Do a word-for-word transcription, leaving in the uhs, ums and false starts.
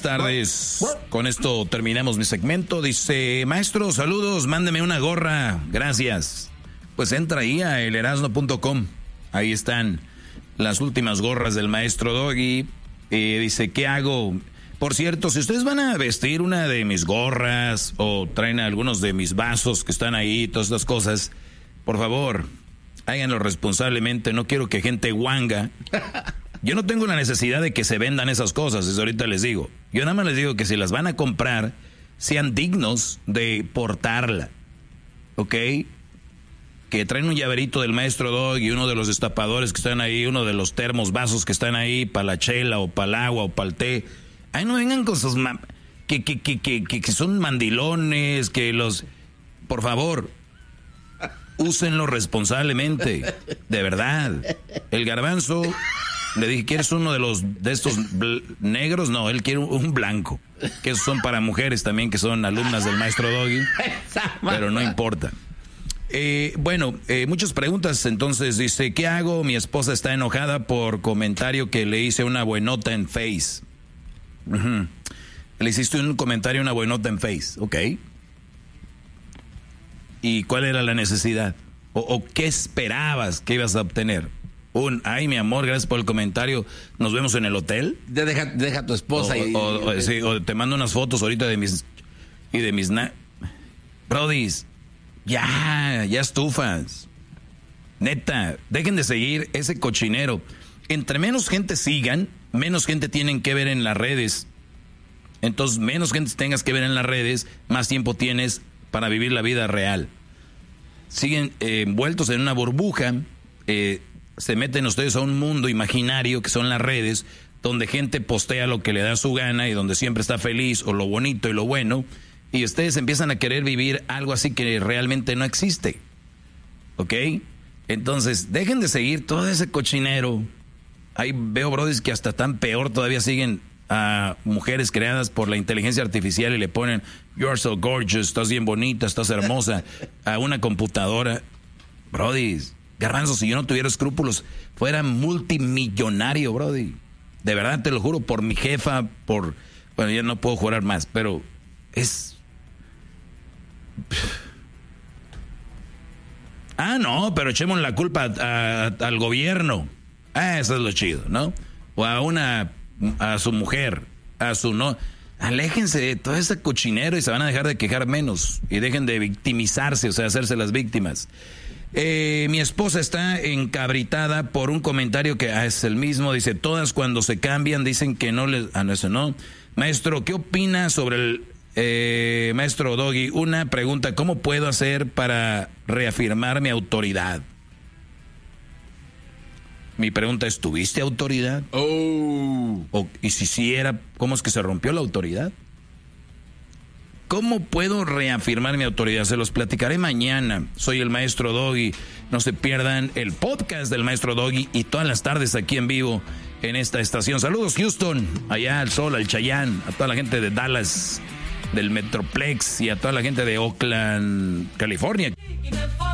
tardes. Con esto terminamos mi segmento. Dice, maestro, saludos, mándeme una gorra. Gracias. Pues entra ahí a el erasmo punto com. Ahí están las últimas gorras del maestro Doggy. Eh, dice, ¿qué hago? Por cierto, si ustedes van a vestir una de mis gorras o traen algunos de mis vasos que están ahí, todas estas cosas, por favor, háganlo responsablemente. No quiero que gente guanga. Yo no tengo la necesidad de que se vendan esas cosas, eso ahorita les digo. Yo nada más les digo que si las van a comprar, sean dignos de portarla. ¿Ok? Que traen un llaverito del maestro Dog y uno de los destapadores que están ahí, uno de los termos, vasos que están ahí, para la chela o para el agua o para el té. Ahí no vengan con sus... Ma- que, que, que, que, que, que son mandilones, que los... Por favor, úsenlo responsablemente. De verdad. El Garbanzo... Le dije, ¿quieres uno de los de estos bl- negros? No, él quiere un, un blanco. Que esos son para mujeres también, que son alumnas del maestro Doggy. Pero no importa. Eh, bueno, eh, muchas preguntas. Entonces dice, ¿qué hago? Mi esposa está enojada por comentario que le hice una buenota en Face. Uh-huh. Le hiciste un comentario, una buenota en Face. Ok. ¿Y cuál era la necesidad? ¿O, o qué esperabas que ibas a obtener? Un, ay, mi amor, gracias por el comentario, nos vemos en el hotel. Deja, deja a tu esposa o, y, o, o, sí, o te mando unas fotos ahorita de mis y de mis na- Brodis, ya, ya estufas. Neta, dejen de seguir ese cochinero. Entre menos gente sigan, menos gente tienen que ver en las redes. Entonces, menos gente tengas que ver en las redes, más tiempo tienes para vivir la vida real. Siguen eh, envueltos en una burbuja, eh, se meten ustedes a un mundo imaginario que son las redes, donde gente postea lo que le da su gana y donde siempre está feliz o lo bonito y lo bueno, y ustedes empiezan a querer vivir algo así que realmente no existe. ¿Ok? Entonces, dejen de seguir todo ese cochinero. Ahí veo brodis que hasta tan peor todavía siguen a mujeres creadas por la inteligencia artificial y le ponen "You're so gorgeous", estás bien bonita, estás hermosa, a una computadora. Brodis, Garbanzo, si yo no tuviera escrúpulos, fuera multimillonario, brody. De verdad, te lo juro, por mi jefa, por... Bueno, ya no puedo jurar más, pero es... Ah, no, pero echemos la culpa a, a, al gobierno. Ah, eso es lo chido, ¿no? O a una... a su mujer, a su no... Aléjense de todo ese cochinero y se van a dejar de quejar menos. Y dejen de victimizarse, o sea, hacerse las víctimas. Eh, mi esposa está encabritada por un comentario que ah, es el mismo. Dice, todas cuando se cambian dicen que no les... Ah, no, eso no. Maestro, ¿qué opina sobre el... Eh, maestro Doggy, una pregunta. ¿Cómo puedo hacer para reafirmar mi autoridad? Mi pregunta es, ¿tuviste autoridad? Oh. O, y si sí era, ¿cómo es que se rompió la autoridad? ¿Cómo puedo reafirmar mi autoridad? Se los platicaré mañana. Soy el maestro Doggy. No se pierdan el podcast del maestro Doggy y todas las tardes aquí en vivo en esta estación. Saludos, Houston, allá al Sol, al Chayanne, a toda la gente de Dallas, del Metroplex y a toda la gente de Oakland, California.